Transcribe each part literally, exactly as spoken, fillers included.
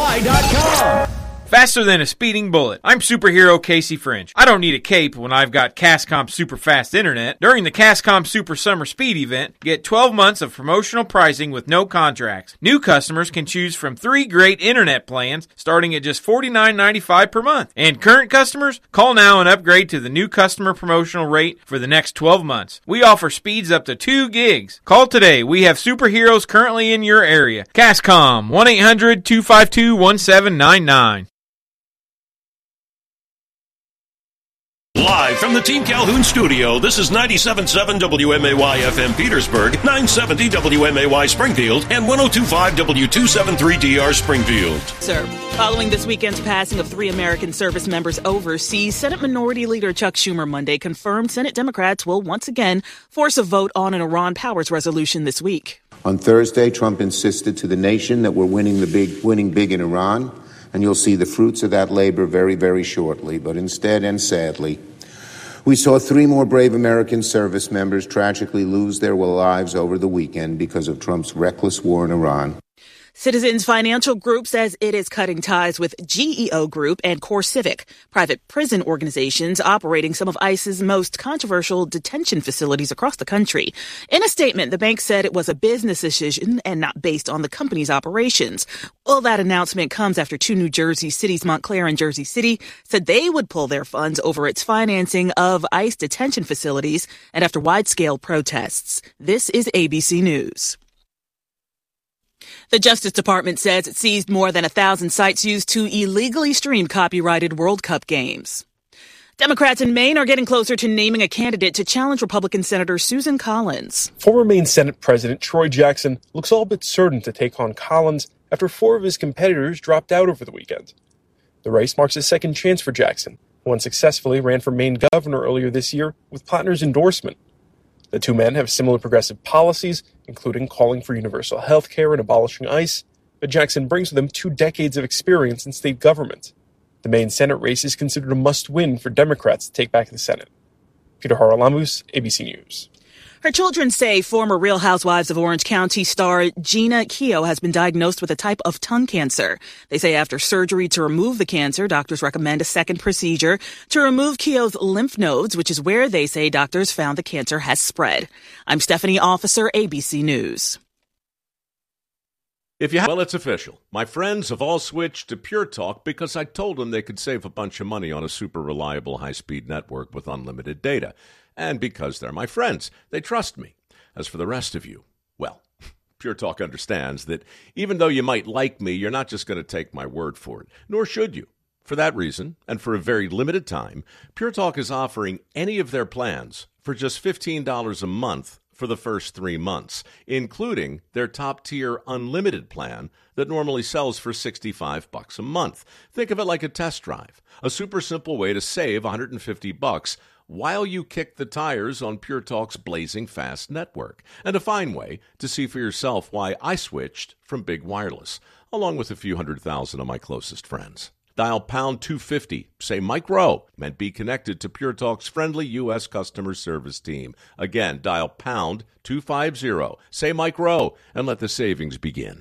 Y dot com. Faster than a speeding bullet. I'm superhero Casey French. I don't need a cape when I've got Cascom Super Fast Internet. During the Cascom Super Summer Speed event, get twelve months of promotional pricing with no contracts. New customers can choose from three great internet plans starting at just forty-nine ninety-five per month. And current customers, call now and upgrade to the new customer promotional rate for the next twelve months. We offer speeds up to two gigs. Call today. We have superheroes currently in your area. Cascom, one eight hundred two five two one seven nine nine. Live from the Team Calhoun studio, this is ninety-seven point seven W M A Y F M Petersburg, nine seventy W M A Y Springfield, and one oh two point five W two seventy-three D R Springfield. Sir, following this weekend's passing of three American service members overseas, Senate Minority Leader Chuck Schumer Monday confirmed Senate Democrats will once again force a vote on an Iran powers resolution this week. On Thursday, Trump insisted to the nation that we're winning the big, winning big in Iran, and you'll see the fruits of that labor very, very shortly. But instead, and sadly, we saw three more brave American service members tragically lose their lives over the weekend because of Trump's reckless war in Iran. Citizens Financial Group says it is cutting ties with G E O Group and CoreCivic, private prison organizations operating some of ICE's most controversial detention facilities across the country. In a statement, the bank said it was a business decision and not based on the company's operations. Well, that announcement comes after two New Jersey cities, Montclair and Jersey City, said they would pull their funds over its financing of ICE detention facilities and after wide-scale protests. This is A B C News. The Justice Department says it seized more than a thousand sites used to illegally stream copyrighted World Cup games. Democrats in Maine are getting closer to naming a candidate to challenge Republican Senator Susan Collins. Former Maine Senate President Troy Jackson looks all but certain to take on Collins after four of his competitors dropped out over the weekend. The race marks a second chance for Jackson, who unsuccessfully ran for Maine governor earlier this year with Plotner's endorsement. The two men have similar progressive policies, including calling for universal health care and abolishing ICE, but Jackson brings with him two decades of experience in state government. The Maine Senate race is considered a must-win for Democrats to take back the Senate. Peter Haralamus, A B C News. Her children say former Real Housewives of Orange County star Gina Keogh has been diagnosed with a type of tongue cancer. They say after surgery to remove the cancer, doctors recommend a second procedure to remove Keogh's lymph nodes, which is where they say doctors found the cancer has spread. I'm Stephanie Officer, A B C News. If you have, well, it's official. My friends have all switched to Pure Talk because I told them they could save a bunch of money on a super reliable high-speed network with unlimited data. And because they're my friends, they trust me. As for the rest of you, well, Pure Talk understands that even though you might like me, you're not just going to take my word for it, nor should you. For that reason, and for a very limited time, Pure Talk is offering any of their plans for just fifteen dollars a month for the first three months, including their top-tier unlimited plan that normally sells for sixty-five bucks a month. Think of it like a test drive, a super simple way to save one hundred fifty bucks while you kick the tires on Pure Talk's blazing fast network, and a fine way to see for yourself why I switched from big wireless, along with a few hundred thousand of my closest friends. Dial pound two fifty, say Mike Rowe, and be connected to Pure Talk's friendly U S customer service team. Again, dial pound two fifty, say Mike Rowe, and let the savings begin.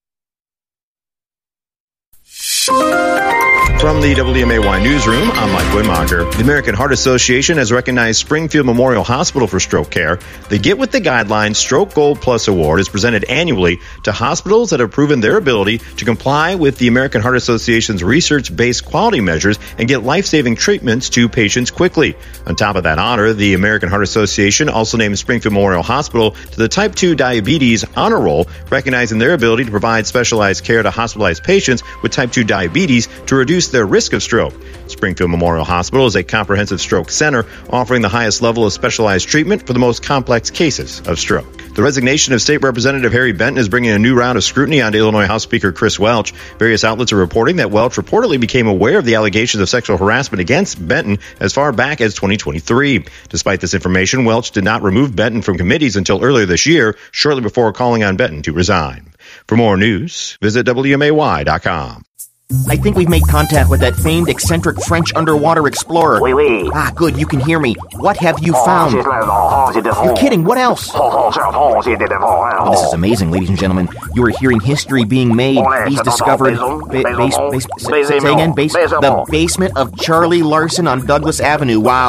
From the W M A Y Newsroom, I'm Mike Waymacher. The American Heart Association has recognized Springfield Memorial Hospital for stroke care. The Get With the Guidelines Stroke Gold Plus Award is presented annually to hospitals that have proven their ability to comply with the American Heart Association's research-based quality measures and get life-saving treatments to patients quickly. On top of that honor, the American Heart Association also named Springfield Memorial Hospital to the Type two Diabetes Honor Roll, recognizing their ability to provide specialized care to hospitalized patients with Type two diabetes to reduce their risk of stroke. Springfield Memorial Hospital is a comprehensive stroke center offering the highest level of specialized treatment for the most complex cases of stroke. The resignation of State Representative Harry Benton is bringing a new round of scrutiny onto Illinois House Speaker Chris Welch. Various outlets are reporting that Welch reportedly became aware of the allegations of sexual harassment against Benton as far back as twenty twenty-three. Despite this information, Welch did not remove Benton from committees until earlier this year, shortly before calling on Benton to resign. For more news, visit W M A Y dot com. I think we've made contact with that famed eccentric French underwater explorer. Oui, oui. Ah, good, you can hear me. What have you found? You're kidding, what else? Oh, this is amazing, ladies and gentlemen. You are hearing history being made. He's discovered... Ba- base, base, say, say again, base, the basement of Charlie Larson on Douglas Avenue. Wow.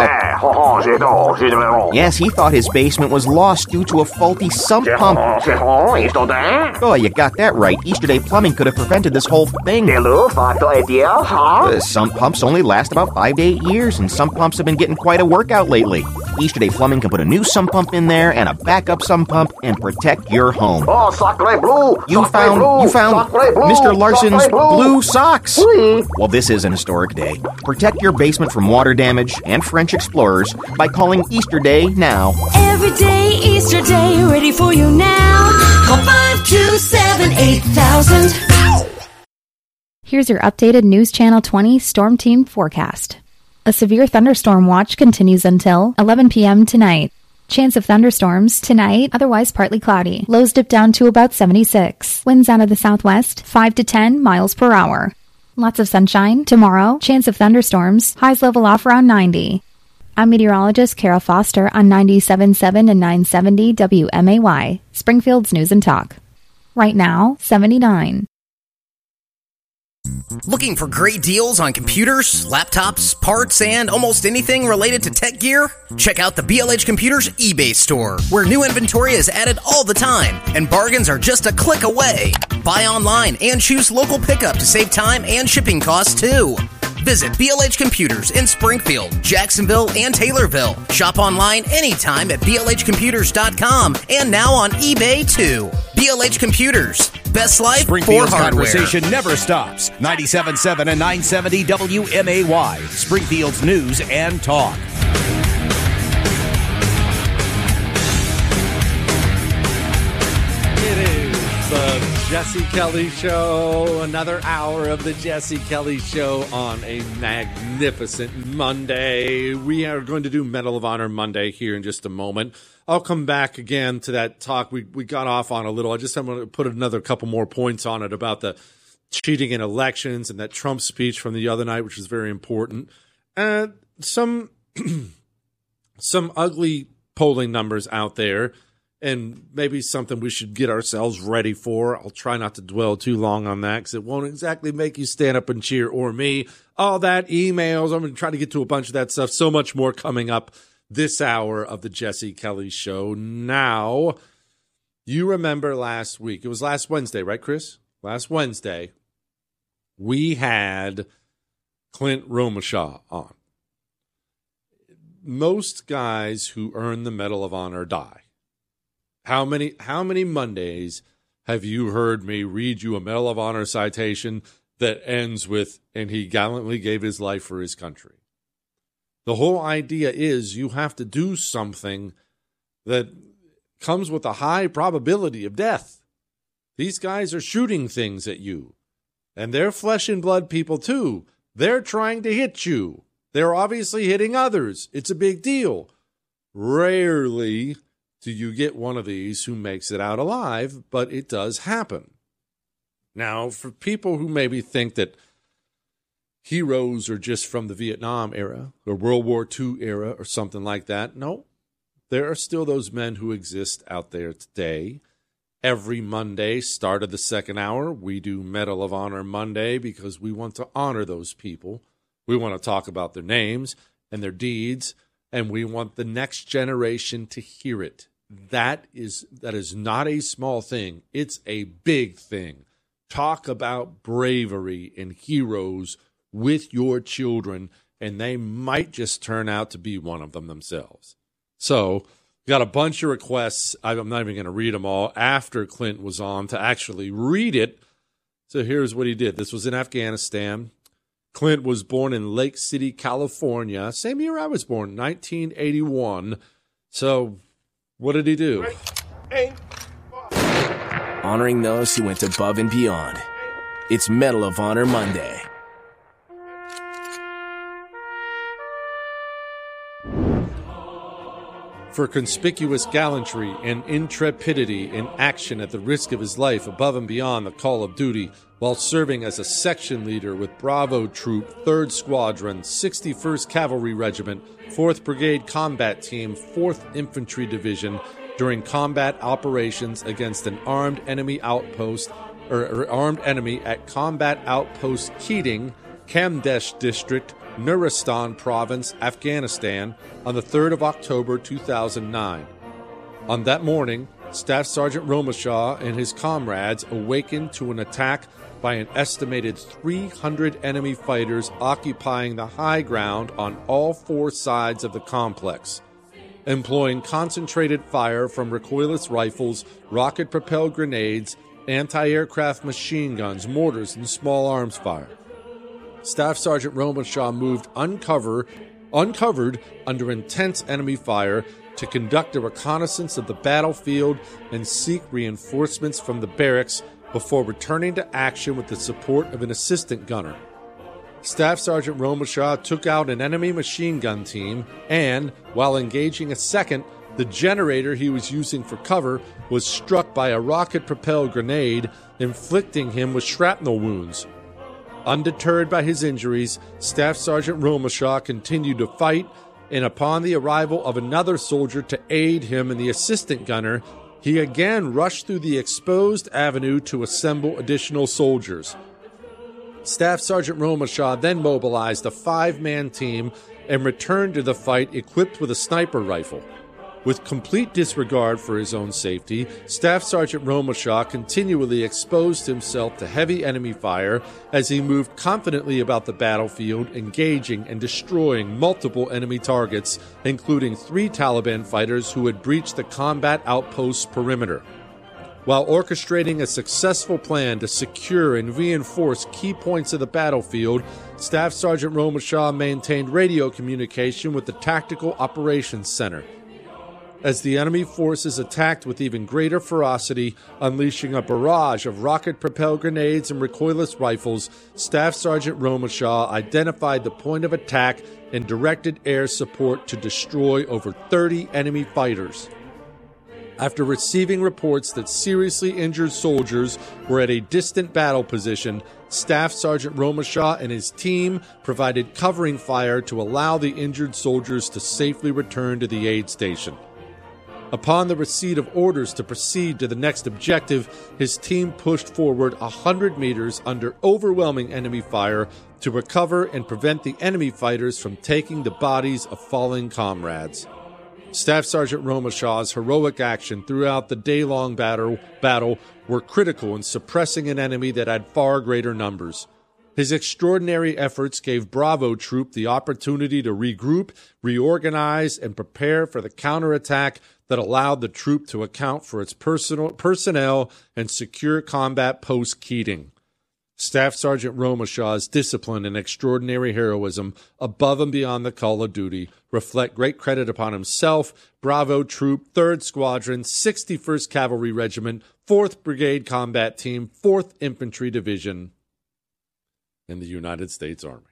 Yes, he thought his basement was lost due to a faulty sump pump. Oh, you got that right. Easter Day Plumbing could have prevented this whole thing. Uh, sump pumps only last about five to eight years, and sump pumps have been getting quite a workout lately. Easter Day Plumbing can put a new sump pump in there and a backup sump pump and protect your home. Oh, sacre bleu! You found, bleu, you found bleu, Mister Larson's bleu. blue socks. Oui. Well, this is an historic day. Protect your basement from water damage and French explorers by calling Easter Day now. Every day, Easter Day, ready for you now. Call five two seven eight thousand. Here's your updated News Channel twenty Storm Team forecast. A severe thunderstorm watch continues until eleven p.m. tonight. Chance of thunderstorms tonight, otherwise partly cloudy. Lows dip down to about seventy-six. Winds out of the southwest, five to ten miles per hour. Lots of sunshine. Tomorrow, chance of thunderstorms. Highs level off around ninety. I'm meteorologist Kara Foster on ninety-seven point seven and nine seventy W M A Y, Springfield's News and Talk. Right now, seventy-nine. Looking for great deals on computers, laptops, parts, and almost anything related to tech gear? Check out the B L H Computers eBay store, where new inventory is added all the time, and bargains are just a click away. Buy online and choose local pickup to save time and shipping costs, too. Visit B L H Computers in Springfield, Jacksonville, and Taylorville. Shop online anytime at B L H computers dot com and now on eBay, too. B L H Computers. Best life Springfield's for hardware. Conversation never stops. ninety-seven point seven and nine seventy W M A Y, Springfield's News and Talk. It is the Jesse Kelly Show. Another hour of the Jesse Kelly Show on a magnificent Monday. We are going to do Medal of Honor Monday here in just a moment. I'll come back again to that talk we, we got off on a little. I just want to put another couple more points on it about the cheating in elections and that Trump speech from the other night, which is very important. And some some ugly polling numbers out there, and maybe something we should get ourselves ready for. I'll try not to dwell too long on that because it won't exactly make you stand up and cheer, or me. All that, emails, I'm going to try to get to a bunch of that stuff. So much more coming up this hour of the Jesse Kelly Show. Now, you remember last week, it was last Wednesday, right, Chris? Last Wednesday, we had Clint Romeshaw on. Most guys who earn the Medal of Honor die. How many, how many Mondays have you heard me read you a Medal of Honor citation that ends with, and he gallantly gave his life for his country? The whole idea is you have to do something that comes with a high probability of death. These guys are shooting things at you, and they're flesh and blood people too. They're trying to hit you. They're obviously hitting others. It's a big deal. Rarely do you get one of these who makes it out alive, but it does happen. Now, for people who maybe think that heroes are just from the Vietnam era or World War Two era or something like that, no. There are still those men who exist out there today. Every Monday, start of the second hour, we do Medal of Honor Monday because we want to honor those people. We want to talk about their names and their deeds, and we want the next generation to hear it. That is that is not a small thing. It's a big thing. Talk about bravery and heroes with your children, and they might just turn out to be one of them themselves. So, got a bunch of requests. I'm not even going to read them all after Clint was on to actually read it. So here's what he did. This was in Afghanistan. Clint was born in Lake City, California. Same year I was born, nineteen eighty-one. So what did he do? Honoring those who went above and beyond. It's Medal of Honor Monday. For conspicuous gallantry and intrepidity in action at the risk of his life above and beyond the call of duty, while serving as a section leader with Bravo Troop, third Squadron, sixty-first Cavalry Regiment, fourth Brigade Combat Team, fourth Infantry Division, during combat operations against an armed enemy outpost, or, or armed enemy at Combat Outpost Keating, Kamdesh District, Nuristan Province, Afghanistan, on the third of October two thousand nine. On that morning, Staff Sergeant Romashaw and his comrades awakened to an attack by an estimated three hundred enemy fighters occupying the high ground on all four sides of the complex, employing concentrated fire from recoilless rifles, rocket-propelled grenades, anti-aircraft machine guns, mortars, and small arms fire. Staff Sergeant Romashaw moved uncover, uncovered under intense enemy fire to conduct a reconnaissance of the battlefield and seek reinforcements from the barracks before returning to action with the support of an assistant gunner. Staff Sergeant Romashaw took out an enemy machine gun team and, while engaging a second, the generator he was using for cover was struck by a rocket-propelled grenade, inflicting him with shrapnel wounds. Undeterred by his injuries, Staff Sergeant Romashaw continued to fight, and upon the arrival of another soldier to aid him and the assistant gunner, he again rushed through the exposed avenue to assemble additional soldiers. Staff Sergeant Romashaw then mobilized a five-man team and returned to the fight equipped with a sniper rifle. With complete disregard for his own safety, Staff Sergeant Romashaw continually exposed himself to heavy enemy fire as he moved confidently about the battlefield, engaging and destroying multiple enemy targets, including three Taliban fighters who had breached the combat outpost's perimeter. While orchestrating a successful plan to secure and reinforce key points of the battlefield, Staff Sergeant Romashaw maintained radio communication with the Tactical Operations Center. As the enemy forces attacked with even greater ferocity, unleashing a barrage of rocket-propelled grenades and recoilless rifles, Staff Sergeant Romashaw identified the point of attack and directed air support to destroy over thirty enemy fighters. After receiving reports that seriously injured soldiers were at a distant battle position, Staff Sergeant Romashaw and his team provided covering fire to allow the injured soldiers to safely return to the aid station. Upon the receipt of orders to proceed to the next objective, his team pushed forward one hundred meters under overwhelming enemy fire to recover and prevent the enemy fighters from taking the bodies of fallen comrades. Staff Sergeant Romashaw's heroic action throughout the day-long battle, battle were critical in suppressing an enemy that had far greater numbers. His extraordinary efforts gave Bravo Troop the opportunity to regroup, reorganize, and prepare for the counterattack that allowed the troop to account for its personal, personnel and secure combat post-Keating. Staff Sergeant Romashaw's discipline and extraordinary heroism above and beyond the call of duty reflect great credit upon himself, Bravo Troop, third Squadron, sixty-first Cavalry Regiment, fourth Brigade Combat Team, fourth Infantry Division in the United States Army.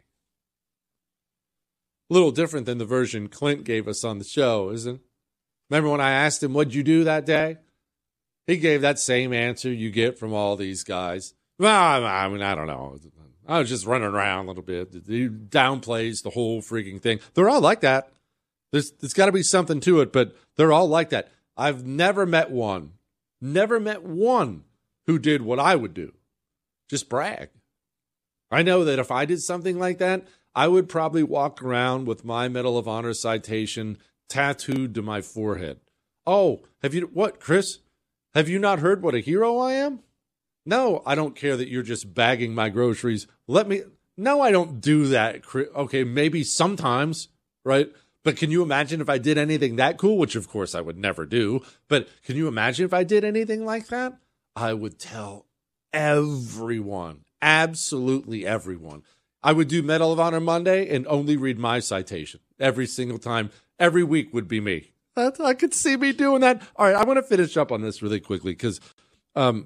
A little different than the version Clint gave us on the show, isn't it? Remember when I asked him, what'd you do that day? He gave that same answer you get from all these guys. Well, I mean, I don't know. I was just running around a little bit. He downplays the whole freaking thing. They're all like that. There's, there's got to be something to it, but they're all like that. I've never met one, never met one who did what I would do. Just brag. I know that if I did something like that, I would probably walk around with my Medal of Honor citation tattooed to my forehead. Oh, have you, what, Chris? Have you not heard what a hero I am? No, I don't care that you're just bagging my groceries. Let me, no, I don't do that. Okay, maybe sometimes, right? But can you imagine if I did anything that cool, which of course I would never do, but can you imagine if I did anything like that? I would tell everyone, absolutely everyone. I would do Medal of Honor Monday and only read my citation every single time. Every week would be me. I could see me doing that. All right, I want to finish up on this really quickly because um,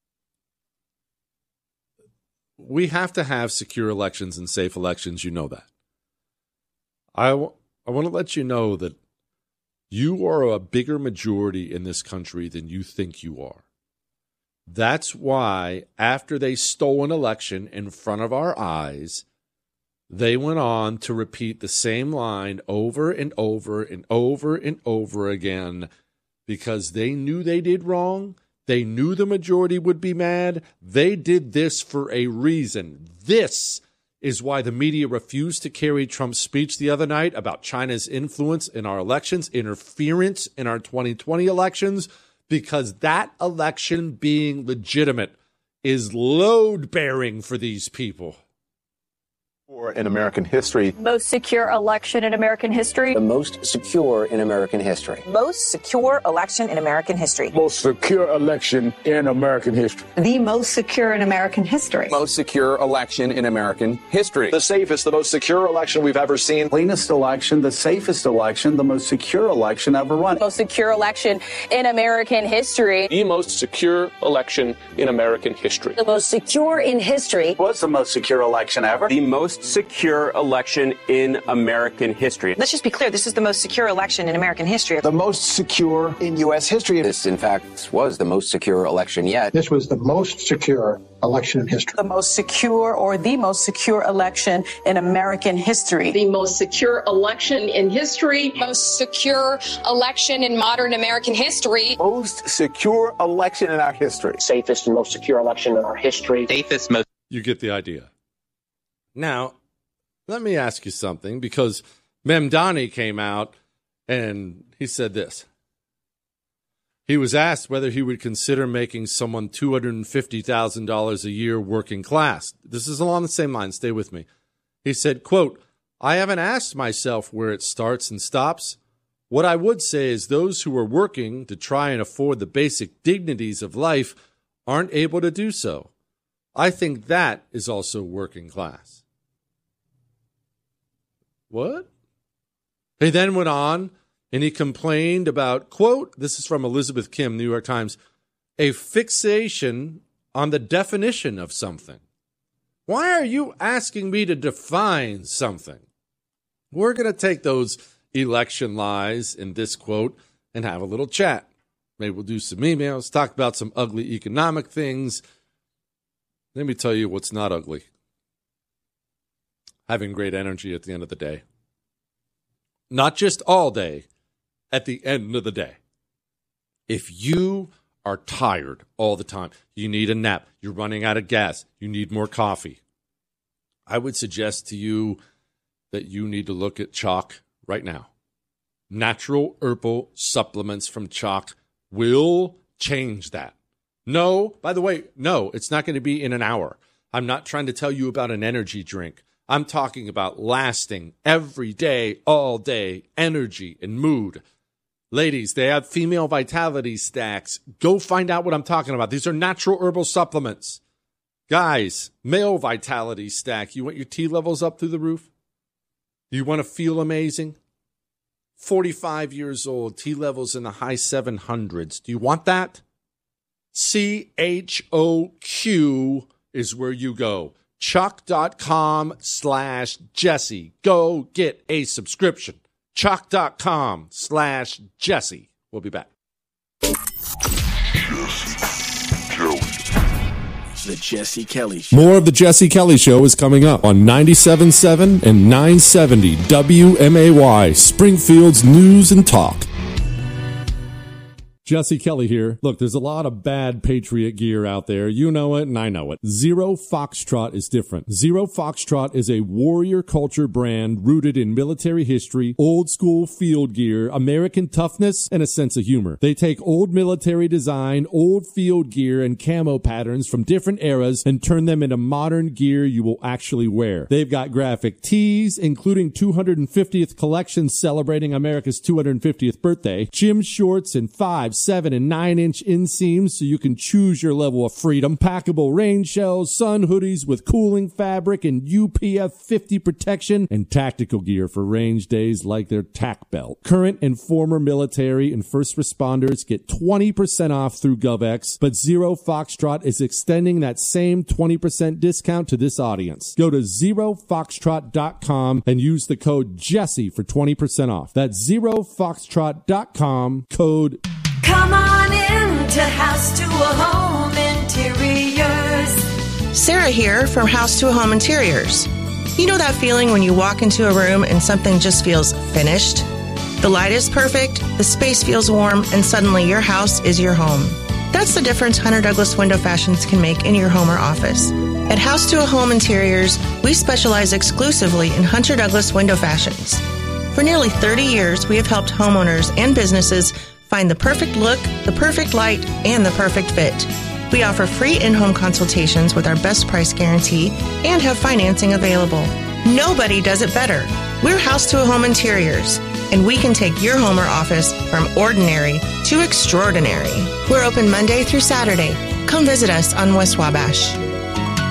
we have to have secure elections and safe elections. You know that. I, w- I want to let you know that You are a bigger majority in this country than you think you are. That's why after they stole an election in front of our eyes, they went on to repeat the same line over and over and over and over again because they knew they did wrong. They knew the majority would be mad. They did this for a reason. This is why the media refused to carry Trump's speech the other night about China's influence in our elections, interference in our twenty twenty elections, because that election being legitimate is load-bearing for these people. In American history. Most secure election in American history. The most secure in American history. Most secure election in American history. Most secure election in American history. The most secure in American history. Most secure election in American history. The safest, the most secure election we've ever seen. Cleanest election, the safest election, the most secure election ever run. Most secure election in American history. The most secure election in American history. The most secure in history. What's the most secure election ever? The most secure election in American history. Let's just be clear. This is the most secure election in American history. The most secure in U S history. This, in fact, was the most secure election yet. This was the most secure election in history. The most secure or the most secure election in American history. The most secure election in history. Most secure election in modern American history. Most secure election in our history. Safest and most secure election in our history. Safest, most. You get the idea. Now, let me ask you something, because Mamdani came out and he said this. He was asked whether he would consider making someone two hundred fifty thousand dollars a year working class. This is along the same line. Stay with me. He said, quote, I haven't asked myself where it starts and stops. What I would say is those who are working to try and afford the basic dignities of life aren't able to do so. I think that is also working class. What? He then went on and he complained about, quote, this is from Elizabeth Kim, New York Times, a fixation on the definition of something. Why are you asking me to define something? We're going to take those election lies in this quote and have a little chat. Maybe we'll do some emails, talk about some ugly economic things. Let me tell you what's not ugly. Having great energy at the end of the day. Not just all day, at the end of the day. If you are tired all the time, you need a nap, you're running out of gas, you need more coffee, I would suggest to you that you need to look at Chalk right now. Natural herbal supplements from Chalk will change that. No, by the way, no, it's not going to be in an hour. I'm not trying to tell you about an energy drink. I'm talking about lasting, every day, all day, energy and mood. Ladies, they have female vitality stacks. Go find out what I'm talking about. These are natural herbal supplements. Guys, male vitality stack. You want your T levels up through the roof? You want to feel amazing? forty-five years old, T levels in the high seven hundreds. Do you want that? C H O Q is where you go. Chalk.com slash Jesse. Go get a subscription. Chalk.com slash Jesse. We'll be back. The Jesse Kelly Show. More of the Jesse Kelly Show is coming up on ninety-seven point seven and nine seventy W M A Y, Springfield's News and Talk. Jesse Kelly here. Look, there's a lot of bad Patriot gear out there. You know it, and I know it. Zero Foxtrot is different. Zero Foxtrot is a warrior culture brand rooted in military history, old school field gear, American toughness, and a sense of humor. They take old military design, old field gear, and camo patterns from different eras and turn them into modern gear you will actually wear. They've got graphic tees, including two hundred fiftieth collections celebrating America's two hundred fiftieth birthday, gym shorts, and five seven, and nine inch inseams so you can choose your level of freedom. Packable rain shells, sun hoodies with cooling fabric and U P F fifty protection, and tactical gear for range days like their tack belt. Current and former military and first responders get twenty percent off through GovX, but Zero Foxtrot is extending that same twenty percent discount to this audience. Go to zero foxtrot dot com and use the code Jesse for twenty percent off. That's zero foxtrot dot com, code. Come on in to House to a Home Interiors. Sarah here from House to a Home Interiors. You know that feeling when you walk into a room and something just feels finished? The light is perfect, the space feels warm, and suddenly your house is your home. That's the difference Hunter Douglas Window Fashions can make in your home or office. At House to a Home Interiors, we specialize exclusively in Hunter Douglas Window Fashions. For nearly thirty years, we have helped homeowners and businesses find the perfect look, the perfect light, and the perfect fit. We offer free in-home consultations with our best price guarantee and have financing available. Nobody does it better. We're House to a Home Interiors, and we can take your home or office from ordinary to extraordinary. We're open Monday through Saturday. Come visit us on West Wabash.